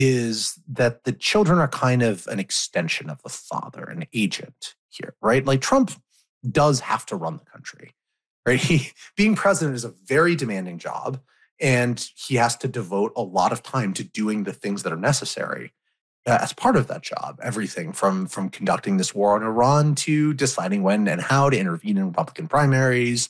is that the children are kind of an extension of the father, an agent here, right? Like Trump does have to run the country, right? Being president is a very demanding job, and he has to devote a lot of time to doing the things that are necessary as part of that job. Everything from conducting this war on Iran to deciding when and how to intervene in Republican primaries,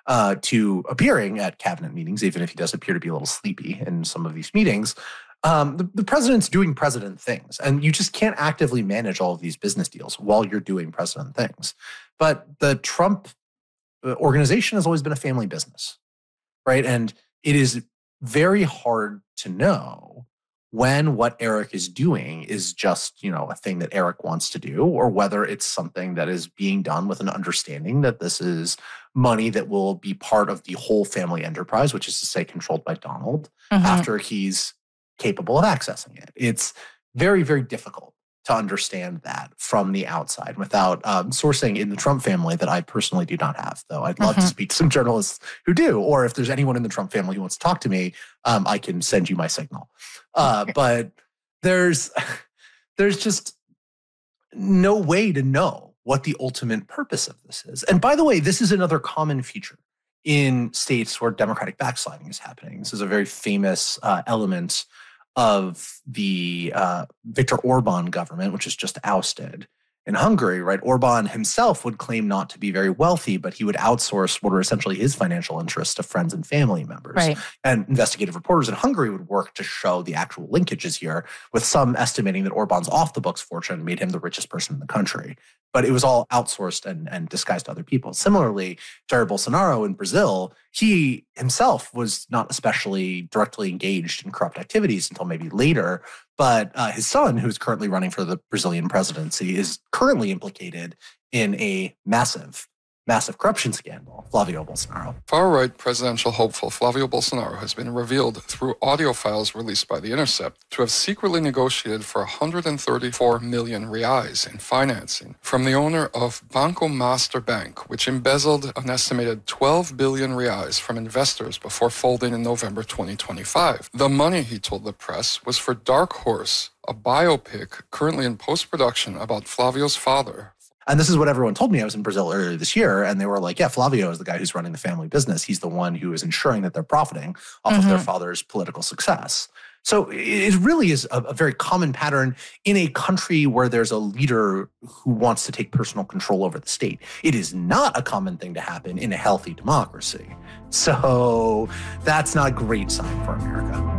to appearing at cabinet meetings, even if he does appear to be a little sleepy in some of these meetings. The president's doing president things, and you just can't actively manage all of these business deals while you're doing president things. But the Trump organization has always been a family business, right? And it is very hard to know when what Eric is doing is just, a thing that Eric wants to do, or whether it's something that is being done with an understanding that this is money that will be part of the whole family enterprise, which is to say controlled by Donald, after he's capable of accessing it. It's very, very difficult to understand that from the outside without sourcing in the Trump family that I personally do not have, though I'd love to speak to some journalists who do, or if there's anyone in the Trump family who wants to talk to me, I can send you my signal. But there's just no way to know what the ultimate purpose of this is. And by the way, this is another common feature in states where Democratic backsliding is happening. This is a very famous element of the Viktor Orban government, which is just ousted in Hungary, right? Orban himself would claim not to be very wealthy, but he would outsource what were essentially his financial interests to friends and family members. Right. And investigative reporters in Hungary would work to show the actual linkages here, with some estimating that Orban's off-the-books fortune made him the richest person in the country. But it was all outsourced and disguised to other people. Similarly, Jair Bolsonaro in Brazil, he himself was not especially directly engaged in corrupt activities until maybe later. But his son, who's currently running for the Brazilian presidency, is currently implicated in a massive corruption scandal, Flavio Bolsonaro. Far-right presidential hopeful Flavio Bolsonaro has been revealed through audio files released by The Intercept to have secretly negotiated for 134 million reais in financing from the owner of Banco Master Bank, which embezzled an estimated 12 billion reais from investors before folding in November 2025. The money, he told the press, was for Dark Horse, a biopic currently in post-production about Flavio's father. And this is what everyone told me. I was in Brazil earlier this year, and they were like, yeah, Flavio is the guy who's running the family business. He's the one who is ensuring that they're profiting off of their father's political success. So it really is a very common pattern in a country where there's a leader who wants to take personal control over the state. It is not a common thing to happen in a healthy democracy. So that's not a great sign for America.